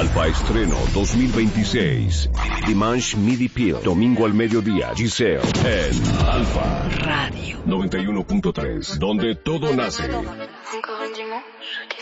Alfa Estreno 2026. Dimanche Midi Peel. Domingo al mediodía. Giselle. En Alfa Radio 91.3. Donde todo nace.